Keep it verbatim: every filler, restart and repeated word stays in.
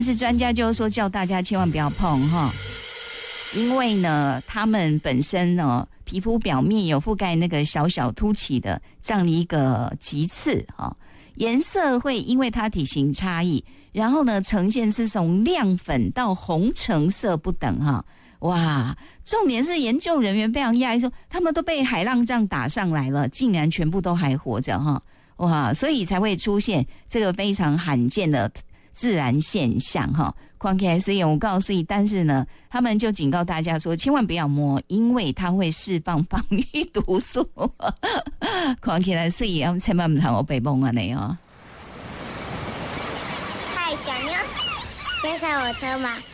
是专家就是说叫大家千万不要碰哈，因为呢，它们本身呢，皮肤表面有覆盖那个小小凸起的这样的一个棘刺哈，颜色会因为它体型差异，然后呢，呈现是从亮粉到红橙色不等哈。哇，重点是研究人员非常讶异说，他们都被海浪这样打上来了，竟然全部都还活着哈。哇，所以才会出现这个非常罕见的自然现象哈。看起来是有告诉你，但是呢，他们就警告大家说，千万不要摸，因为它会释放防御毒素。看起来是也千万不能我被蒙啊你哦。 嗨，小妞，要上我车吗？